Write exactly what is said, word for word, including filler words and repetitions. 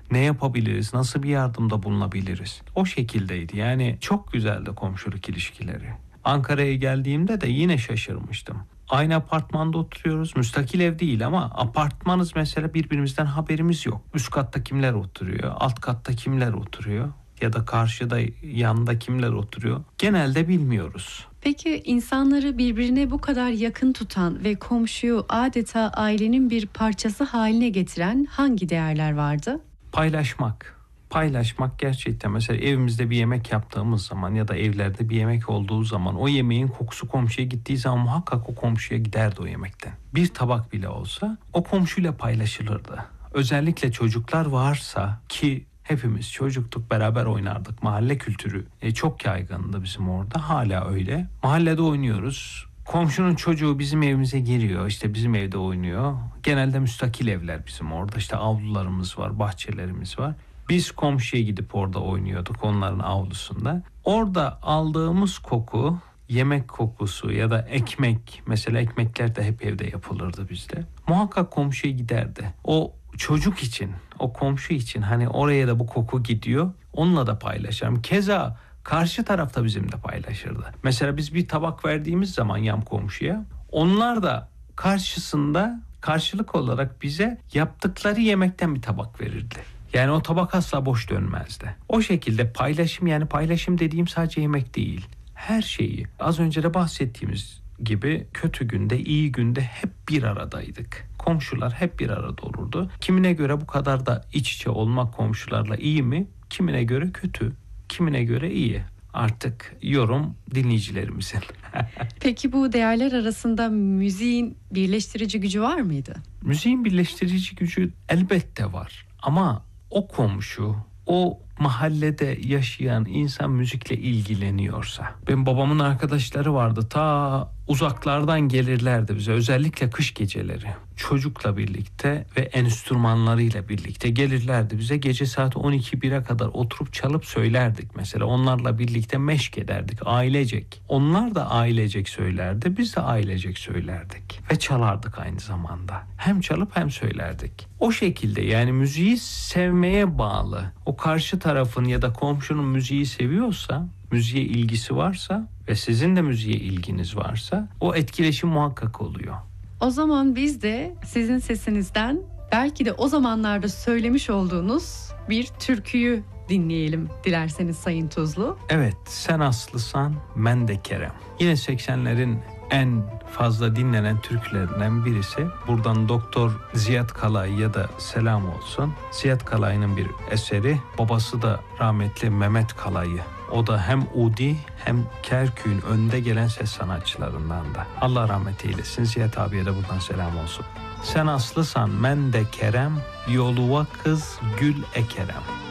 Ne yapabiliriz? Nasıl bir yardımda bulunabiliriz? O şekildeydi. Yani çok güzeldi komşuluk ilişkileri. Ankara'ya geldiğimde de yine şaşırmıştım. Aynı apartmanda oturuyoruz. Müstakil ev değil ama apartmanız mesela, birbirimizden haberimiz yok. Üst katta kimler oturuyor? Alt katta kimler oturuyor? Ya da karşıda, yanında kimler oturuyor? Genelde bilmiyoruz. Peki insanları birbirine bu kadar yakın tutan ve komşuyu adeta ailenin bir parçası haline getiren hangi değerler vardı? Paylaşmak. Paylaşmak gerçekten, mesela evimizde bir yemek yaptığımız zaman ya da evlerde bir yemek olduğu zaman o yemeğin kokusu komşuya gittiği zaman muhakkak o komşuya giderdi o yemekten. Bir tabak bile olsa o komşuyla paylaşılırdı. Özellikle çocuklar varsa, ki hepimiz çocuktuk, beraber oynardık. Mahalle kültürü e, çok yaygındı bizim orada, hala öyle. Mahallede oynuyoruz. Komşunun çocuğu bizim evimize giriyor, işte bizim evde oynuyor. Genelde müstakil evler bizim orada, işte avlularımız var, bahçelerimiz var. Biz komşuya gidip orada oynuyorduk, onların avlusunda. Orada aldığımız koku, yemek kokusu ya da ekmek, mesela ekmekler de hep evde yapılırdı bizde. Muhakkak komşuya giderdi. O çocuk için, o komşu için, hani oraya da bu koku gidiyor, onunla da paylaşırım. Keza karşı tarafta bizim de paylaşırdı. Mesela biz bir tabak verdiğimiz zaman yan komşuya, onlar da karşısında karşılık olarak bize yaptıkları yemekten bir tabak verirdi. Yani o tabak asla boş dönmezdi. O şekilde paylaşım, yani paylaşım dediğim sadece yemek değil. Her şeyi, az önce de bahsettiğimiz gibi, kötü günde, iyi günde hep bir aradaydık. Komşular hep bir arada olurdu. Kimine göre bu kadar da iç içe olmak komşularla iyi mi? Kimine göre kötü, kimine göre iyi. Artık yorum dinleyicilerimizin. Peki bu değerler arasında müziğin birleştirici gücü var mıydı? Müziğin birleştirici gücü elbette var. Ama o komşu, o mahallede yaşayan insan müzikle ilgileniyorsa. Benim babamın arkadaşları vardı, ta uzaklardan gelirlerdi bize, özellikle kış geceleri. Çocukla birlikte ve enstrümanlarıyla birlikte gelirlerdi bize. Gece saat on iki bire kadar oturup çalıp söylerdik mesela. Onlarla birlikte meşk ederdik ailecek. Onlar da ailecek söylerdi, biz de ailecek söylerdik. Ve çalardık aynı zamanda. Hem çalıp hem söylerdik. O şekilde, yani müziği sevmeye bağlı. O karşı tarafın ya da komşunun müziği seviyorsa, müziğe ilgisi varsa ve sizin de müziğe ilginiz varsa, o etkileşim muhakkak oluyor. O zaman biz de sizin sesinizden belki de o zamanlarda söylemiş olduğunuz bir türküyü dinleyelim dilerseniz Sayın Tuzlu. Evet, sen aslısan men de Kerem. Yine seksenlerin en fazla dinlenen türkülerinden birisi. Buradan Doktor Ziyad Kalayı'ya da selam olsun. Ziyad Kalayı'nın bir eseri. Babası da rahmetli Mehmet Kalayı. O da hem Udi hem Kerkük'ün önde gelen ses sanatçılarından da. Allah rahmet eylesin. Ziyad abiye de buradan selam olsun. Sen aslısan men de Kerem, yoluva kız gül ekerem.